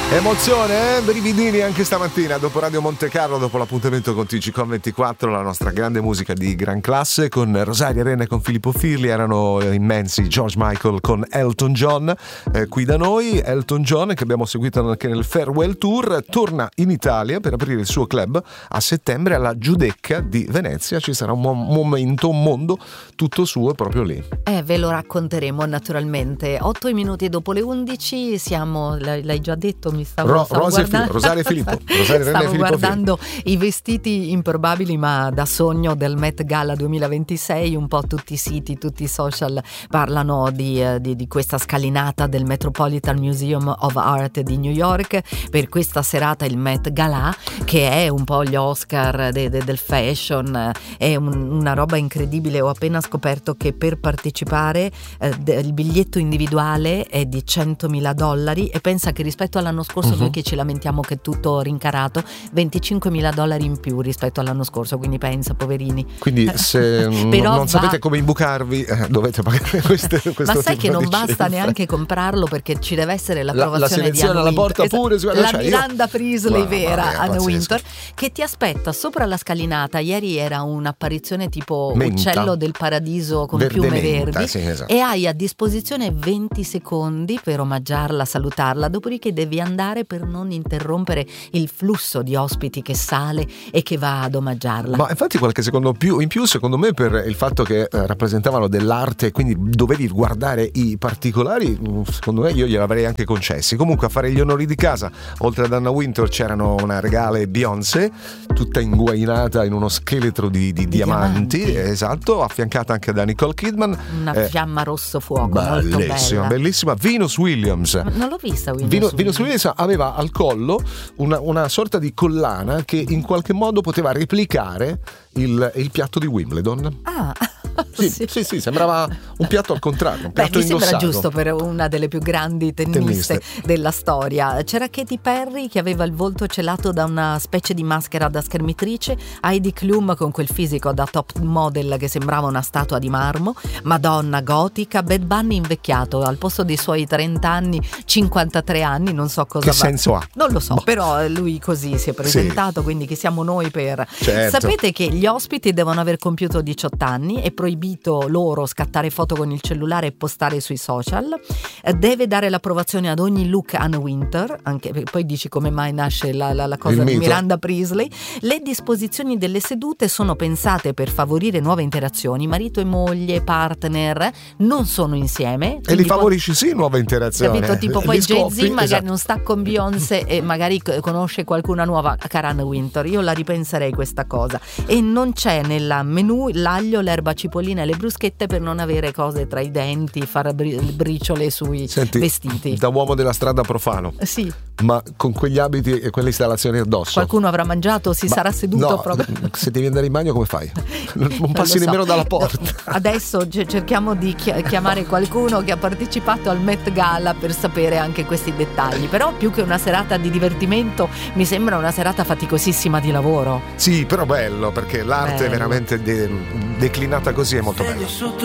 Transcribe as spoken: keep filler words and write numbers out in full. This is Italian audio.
Emozione, eh? Brividini anche stamattina dopo Radio Monte Carlo, dopo l'appuntamento con T G Com ventiquattro, la nostra grande musica di gran classe con Rosaria Renna e con Filippo Firli. Erano immensi George Michael con Elton John, eh, qui da noi. Elton John, che abbiamo seguito anche nel Farewell Tour, torna in Italia per aprire il suo club a settembre alla Giudecca di Venezia. Ci sarà un mo- momento, un mondo tutto suo proprio lì. Eh, ve lo racconteremo naturalmente. Otto minuti dopo le undici siamo, l'hai, l'hai già detto, mi stavo, Ro- stavo Rosa guardando, Rosaria e Filippo, Rosaria Renna stavo e Filippo guardando Filippo. I vestiti improbabili ma da sogno del Met Gala duemilaventisei. Un po' tutti i siti, tutti i social parlano di, di, di questa scalinata del Metropolitan Museum of Art di New York per questa serata, il Met Gala, che è un po' gli Oscar de, de, del fashion. È un, una roba incredibile. Ho appena scoperto che per partecipare eh, il biglietto individuale è di centomila dollari, e pensa che rispetto all'anno scorso, uh-huh. noi che ci lamentiamo che è tutto rincarato, venticinquemila dollari in più rispetto all'anno scorso, quindi pensa, poverini. Quindi se Però non va... sapete come imbucarvi, eh, dovete pagare queste, questo ma sai che non basta cifre. Neanche comprarlo, perché ci deve essere l'approvazione la, la selezione di Anna alla porta Wintour. pure, guarda, la cioè Miranda io... Priestley ma, vera, ma, Anna pazzesco. Wintour, che ti aspetta sopra la scalinata. Ieri era un'apparizione tipo Menta. Uccello del Paradiso con Verde piume menta, verdi, sì, esatto. E hai a disposizione venti secondi per omaggiarla, salutarla, dopodiché devi andare per non interrompere il flusso di ospiti che sale e che va ad omaggiarla. Ma infatti qualche secondo più in più, secondo me, per il fatto che eh, rappresentavano dell'arte, quindi dovevi guardare i particolari, secondo me io gliel'avrei anche concessi. Comunque a fare gli onori di casa, oltre ad Anna Wintour, c'erano una regale Beyoncé, tutta inguainata in uno scheletro di, di, di diamanti, diamanti, esatto, affiancata anche da Nicole Kidman. Una eh, fiamma rosso fuoco, molto bellissima, bella. bellissima. Venus Williams. Non l'ho vista Venus Venus, Williams. Venus Williams aveva al collo una, una sorta di collana che in qualche modo poteva replicare il, il piatto di Wimbledon. Ah, sì, sì, sì, sì, sembrava un piatto al contrario, un piatto Beh, mi indossato. sembra giusto per una delle più grandi tenniste, tenniste della storia. C'era Katy Perry che aveva il volto celato da una specie di maschera da schermitrice, Heidi Klum con quel fisico da top model che sembrava una statua di marmo, Madonna gotica, Bad Bunny invecchiato, al posto dei suoi trenta anni, cinquantatré anni, non so cosa che va. senso ha? Non lo so, boh. Però lui così si è presentato, sì. Quindi chi siamo noi per... Certo. Sapete che gli ospiti devono aver compiuto diciotto anni, è proibito loro scattare foto con il cellulare e postare sui social, deve dare l'approvazione ad ogni look Anna Wintour, anche poi dici come mai nasce la, la, la cosa il di mito. Miranda Priestley. Le disposizioni delle sedute sono pensate per favorire nuove interazioni, marito e moglie, partner non sono insieme e li favorisci sì nuova interazione, capito? Tipo poi Jay-Z magari esatto. non sta con Beyoncé e magari conosce qualcuna nuova, cara Anna Wintour. Io la ripenserei questa cosa, e non c'è nel menù l'aglio, l'erba cipollina e le bruschette per non avere cose tra i denti, fare bri- briciole sui Senti, vestiti. Da uomo della strada profano, sì, ma con quegli abiti e quelle installazioni addosso qualcuno avrà mangiato, si ma sarà seduto no, proprio. Se devi andare in bagno come fai? Non passi so. nemmeno dalla porta. Adesso cerchiamo di chiamare qualcuno che ha partecipato al Met Gala per sapere anche questi dettagli. Però più che una serata di divertimento mi sembra una serata faticosissima di lavoro. Sì, però bello, perché l'arte bello. veramente de- declinata così è molto bella. Sotto